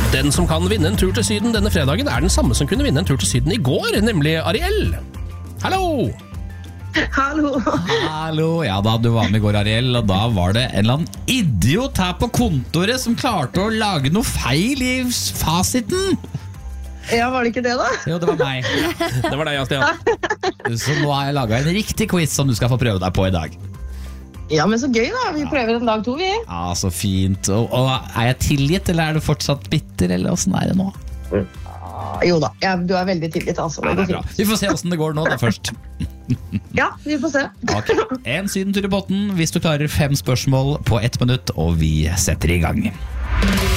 Den som kan vinne en tur til Syden denne fredagen den samme som kunne vinne en tur til Syden i går, nemlig Ariel. Hallo! Hallo, ja da, du var med i går, Ariel, og da var det en eller annen idiot her på kontoret som klarte å lage noe feil i fasiten. Ja, var det ikke det da? Jo, det var meg. Det var deg, Stian. Så nå har jeg laget en riktig quiz som du skal få prøve deg på i dag. Ja, men så gøy da, vi prøver en dag 2 vi. Ja, så fint. Og jeg tilgitt, eller du fortsatt bitter, eller hvordan det nå? Jo da, du veldig tilgitt altså. Ja, det bra. Vi får se hvordan det går nå da først. Ja, vi får se. Ok, en sydentur i botten hvis du klarer 5 spørsmål på 1 minutt, og vi setter i gang.